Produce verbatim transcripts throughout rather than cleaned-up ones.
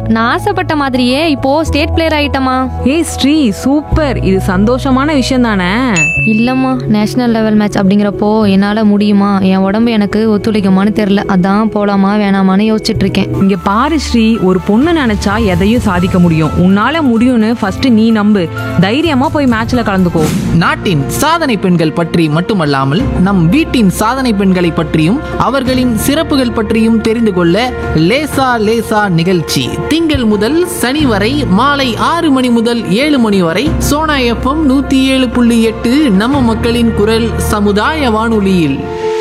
நான் ஆசைப்பட்ட மாதிரியே இப்போ ஸ்டேட் பிளேயர் ஆயிட்டமா. ஏய் ஸ்ரீ, சூப்பர். இது சந்தோஷமான விஷயம் தானே? இல்லம்மா, நேஷனல் லெவல் மேட்ச் அப்படிங்கிறப்போ என்னால முடியுமா, என் உடம்பு எனக்கு ஒத்துழைக்குமான்னு தெரியல. அதான் போலாமா வேணாமான்னு யோசிச்சுட்டு இருக்கேன். இங்க பாரு ஸ்ரீ, ஒரு பொண்ணு நினைச்சா எதையும் சாதிக்க முடியும். உன்னால முடியும்னு ஃபர்ஸ்ட் நீ நம்பு. தைரியமா போய் மேட்ச்ல கலந்துக்கோ. நாட்டின் சாதனை பெண்கள் பற்றி மட்டுமல்லாமல் நம் வீட்டின் சாதனை பெண்களை பற்றியும் அவர்களின் சிறப்புகள் பற்றியும் தெரிந்து கொள்ள லேசா லேசா நிகழ்ச்சி திங்கள் முதல் சனி வரை மாலை ஆறு மணி முதல் ஏழு மணி வரை சோனா எஃப்எம் நூத்தி ஏழு புள்ளி எட்டு நம்ம மக்களின் குரல் சமுதாய வானொலியில்.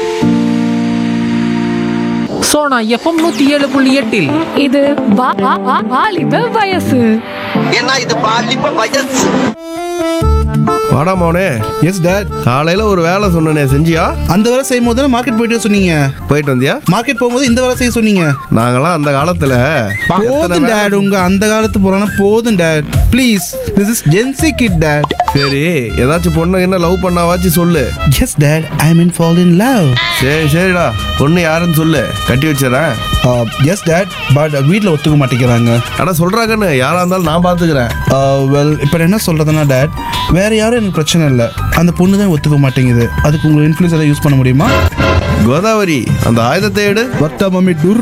சோனா எஃப்எம் நூத்தி ஏழு புள்ளி எட்டில் இது வா- வா- வா- வாலிப வயசு. ஏன்னா இது பாலிப்ப வயசு. வாடா மோனே. S dot. காலையில ஒரு வேலை சொன்னனே, செஞ்சியா? அந்த வேலை செய்யும் போது மார்க்கெட் போயிட்டு சொன்னீங்க. போயிட்டு வந்தியா? மார்க்கெட் போகும்போது இந்த வேலை செய்ய சொன்னீங்க. நாங்களாம் அந்த காலத்துல போதும் டாட், உங்க அந்த காலத்து போறானா போதும் dot. Please, this is gen Z kit dot. சரி, ஏதாச்சும் பொண்ணு என்ன லவ் பண்ணாவாச்சு சொல்லு. S dot, I mean fall in love. சரி சரிடா, பொண்ணு யாருன்னு சொல்லு, கட்டி வச்சிடறேன். எஸ் டாட், பட் வீட்டில் ஒத்துக்க மாட்டேங்கிறாங்க. ஆனா சொல்றாங்கன்னு, யாரா இருந்தாலும் நான் பாத்துக்கிறேன். வெல், இப்போ என்ன சொல்றதுன்னா டாட், வேற யாரும் எனக்கு பிரச்சனை இல்லை, அந்த பொண்ணு தான் ஒத்துக்க மாட்டேங்குது. அதுக்கு உங்களை இன்ஃப்ளூயன்ஸ் எதாவது யூஸ் பண்ண முடியுமா? கோதாவரி, அந்த ஆயுதத்தை எடு. வர்த்தா மம்மி டுர்.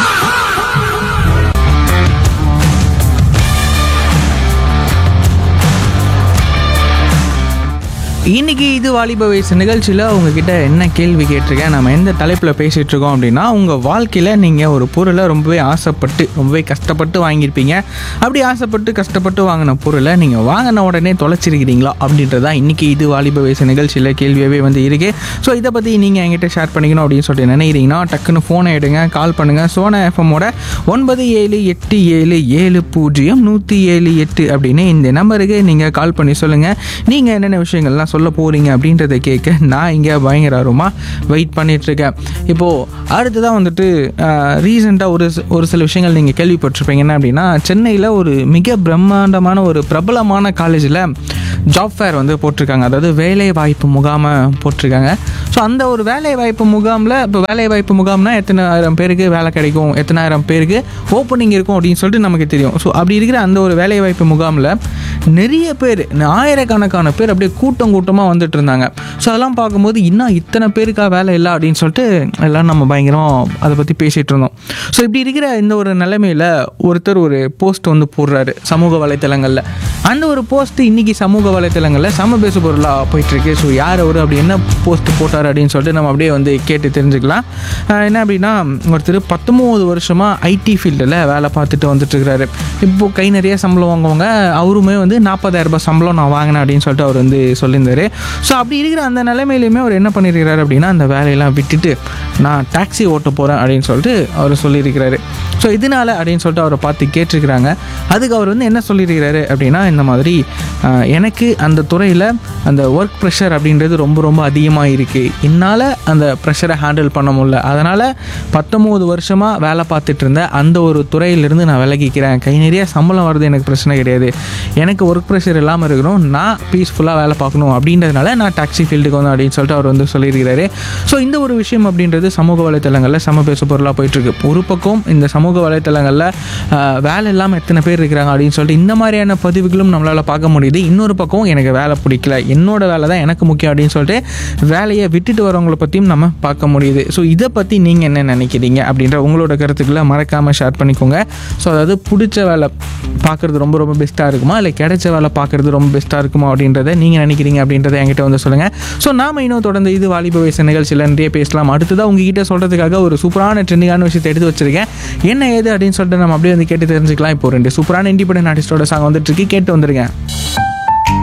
இன்னைக்கு இது வாலிப வயசு நிகழ்ச்சியில் உங்ககிட்ட என்ன கேள்வி கேட்டிருக்கேன், நம்ம எந்த தலைப்பில் பேசிகிட்டு இருக்கோம் அப்படின்னா, உங்கள் வாழ்க்கையில் நீங்கள் ஒரு பொருளை ரொம்பவே ஆசைப்பட்டு ரொம்பவே கஷ்டப்பட்டு வாங்கியிருப்பீங்க. அப்படி ஆசைப்பட்டு கஷ்டப்பட்டு வாங்கின பொருளை நீங்கள் வாங்கின உடனே தொலைச்சிருக்கிறீங்களா அப்படின்றதான் இன்றைக்கி இது வாலிப வயசு நிகழ்ச்சியில் கேள்வியாகவே வந்து இருக்குது. ஸோ இதை பற்றி நீங்கள் என்கிட்ட ஷேர் பண்ணிக்கணும் அப்படின்னு சொல்லிட்டு நினைக்கிறீங்கன்னா டக்குன்னு ஃபோனை எடுங்க, கால் பண்ணுங்கள். சோனா எஃப்எம்மோட ஒன்பது ஏழு எட்டு ஏழு ஏழு பூஜ்ஜியம் நூற்றி ஏழு எட்டு அப்படின்னு இந்த நம்பருக்கு நீங்கள் கால் பண்ணி சொல்லுங்கள், நீங்கள் என்னென்ன விஷயங்கள்லாம் சொல்ல போகிறீங்க அப்படின்றத கேட்க நான் இங்கே பயங்கர ஆர்வமாக வெயிட் பண்ணிகிட்ருக்கேன். இப்போது அடுத்ததான் வந்துட்டு ரீசெண்டாக ஒரு ஒரு சில விஷயங்கள் நீங்கள் கேள்விப்பட்டிருப்பீங்க. என்ன அப்படின்னா, சென்னையில் ஒரு மிக பிரம்மாண்டமான ஒரு பிரபலமான காலேஜில் ஜாப் ஃபேர் வந்து போட்டிருக்காங்க, அதாவது வேலை வாய்ப்பு முகாமை போட்டிருக்காங்க. ஸோ அந்த ஒரு வேலை வாய்ப்பு முகாமில், இப்போ வேலை வாய்ப்பு முகாம்னா எத்தனை ஆயிரம் பேருக்கு வேலை கிடைக்கும், எத்தனை ஆயிரம் பேருக்கு ஓப்பனிங் இருக்கும் அப்படின்னு சொல்லிட்டு நமக்கு தெரியும். ஸோ அப்படி இருக்கிற அந்த ஒரு வேலை வாய்ப்பு முகாமில் நிறைய பேர், ஆயிரக்கணக்கான பேர் அப்படியே கூட்டம் கூட்டமாக வந்துட்டு இருந்தாங்க. ஸோ அதெல்லாம் பார்க்கும்போது இன்னும் இத்தனை பேருக்கா வேலை இல்லை அப்படின்னு சொல்லிட்டு எல்லோரும் நம்ம பயங்கரம் அதை பற்றி பேசிகிட்டு இருந்தோம். ஸோ இப்படி இருக்கிற இந்த ஒரு நிலைமையில் ஒருத்தர் ஒரு போஸ்ட் வந்து போடுறாரு சமூக வலைத்தளங்களில். அந்த ஒரு போஸ்ட்டு இன்றைக்கி சமூக வலைத்தளங்களில் சம பேசு பொருளாக போயிட்டுருக்கு. ஸோ யார் அவர் அப்படி என்ன போஸ்ட் போட்டார் அப்படின்னு சொல்லிட்டு நம்ம அப்படியே வந்து கேட்டு தெரிஞ்சுக்கலாம். என்ன அப்படின்னா, ஒருத்தர் பத்தொம்போது வருஷமாக ஐடி ஃபீல்டில் வேலை பார்த்துட்டு வந்துட்டுருக்கிறாரு. இப்போது கை நிறைய சம்பளம் வாங்குவாங்க. அவருமே வந்து நாற்பதாயிரம் ரூபாய் சம்பளம் நான் வாங்கினேன் அப்படின்னு சொல்லிட்டு அவர் வந்து சொல்லியிருந்தார். ஸோ அப்படி இருக்கிற அந்த நிலைமையிலுமே அவர் என்ன பண்ணியிருக்கிறாரு அப்படின்னா, அந்த வேலையெல்லாம் விட்டுட்டு நான் டாக்ஸி ஓட்ட போகிறேன் அப்படின்னு சொல்லிட்டு அவர் சொல்லியிருக்கிறாரு. ஸோ இதனால் அப்படின்னு சொல்லிட்டு அவரை பார்த்து கேட்டிருக்கிறாங்க. அதுக்கு அவர் வந்து என்ன சொல்லியிருக்கிறாரு அப்படின்னா, இந்த மாதிரி எனக்கு அந்த துறையில் அந்த ஒர்க் ப்ரெஷர் அப்படின்றது ரொம்ப ரொம்ப அதிகமாக இருக்குது, என்னால் அந்த ப்ரெஷரை ஹேண்டில் பண்ண முடியல, அதனால் பத்தொம்போது வருஷமாக வேலை பார்த்துட்டு இருந்த அந்த ஒரு துறையிலேருந்து நான் விலகிக்கிறேன். கை நிறைய சம்பளம் வருது, எனக்கு பிரச்சனை கிடையாது, எனக்கு ஒர்க் ப்ரெஷர் இல்லாமல் இருக்கணும், நான் பீஸ்ஃபுல்லாக வேலை பார்க்கணும் அப்படின்றதுனால நான் டாக்ஸி ஃபீல்டுக்கு வந்தேன் அப்படின்னு சொல்லிட்டு அவர் வந்து சொல்லியிருக்கிறாரு. ஸோ இந்த ஒரு விஷயம் அப்படின்றது சமூக வலைத்தளங்களில் சம பேசு பொருளாக போயிட்டுருக்கு. ஒரு பக்கம் இந்த சமூக வலைத்தளங்களில் வேலை இல்லாமல் எத்தனை பேர் இருக்கிறாங்க அப்படின்னு சொல்லிட்டு இந்த மாதிரியான பதிவுகளும் நம்மளால் பார்க்க முடியுது. இன்னொரு பக்கம் எனக்கு வேலை பிடிக்கல, என்னோட வேலை தான் எனக்கு முக்கியம் அப்படின்னு சொல்லிட்டு வேலையை விட்டுட்டு வரவங்களை பற்றியும் நம்ம பார்க்க முடியுது. ஸோ இதை பற்றி நீங்கள் என்ன நினைக்கிறீங்க அப்படின்ற உங்களோட கருத்துக்களை மறக்காமல் ஷேர் பண்ணிக்கோங்க. ஸோ அதாவது பிடிச்ச வேலை பார்க்குறது ரொம்ப ரொம்ப பெஸ்ட்டாக இருக்குமா, இல்லை கிடைச்ச வேலை பார்க்குறது ரொம்ப பெஸ்ட்டாக இருக்குமா அப்படின்றத நீங்கள் நினைக்கிறீங்க அப்படின்றத என்கிட்ட வந்து சொல்லுங்கள். ஸோ நாம் இன்னும் தொடர்ந்து இது வாலிப வயசு நிகழ்ச்சியில் நிறைய பேசலாம். அடுத்ததாக உங்ககிட்ட சொல்கிறதுக்காக ஒரு சூப்பரான ட்ரெண்டிங்கான விஷயத்தை எடுத்து வச்சிருக்கேன். என்ன ஏது அப்படின்னு சொல்லிட்டு நம்ம அப்படியே வந்து கேட்டு தெரிஞ்சுக்கலாம். இப்போ ரெண்டு சூப்பரான இண்டிபெண்டன்ட் ஆர்டிஸ்டோட சாங் வந்துட்டு இருக்கு, கேட்டு வந்துருங்க.